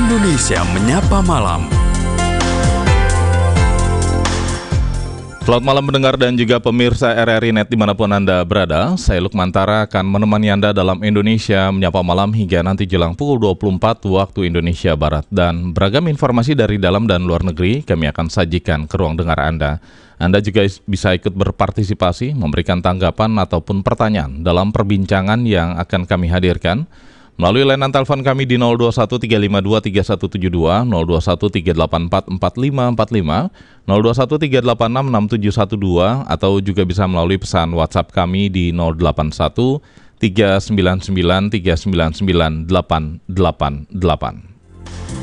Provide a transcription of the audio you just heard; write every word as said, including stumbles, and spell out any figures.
Indonesia Menyapa Malam. Selamat malam pendengar dan juga pemirsa R R I Net dimanapun Anda berada. Saya Lukmantara akan menemani Anda dalam Indonesia Menyapa Malam hingga nanti jelang pukul dua puluh empat waktu Indonesia Barat. Dan beragam informasi dari dalam dan luar negeri kami akan sajikan ke ruang dengar Anda. Anda juga bisa ikut berpartisipasi, memberikan tanggapan ataupun pertanyaan dalam perbincangan yang akan kami hadirkan melalui layanan telepon kami di nol dua satu tiga lima dua tiga satu tujuh dua, nol dua satu tiga delapan empat empat lima empat lima, nol dua satu tiga delapan enam enam tujuh satu dua, atau juga bisa melalui pesan WhatsApp kami di nol delapan satu tiga sembilan sembilan tiga sembilan sembilan delapan delapan delapan.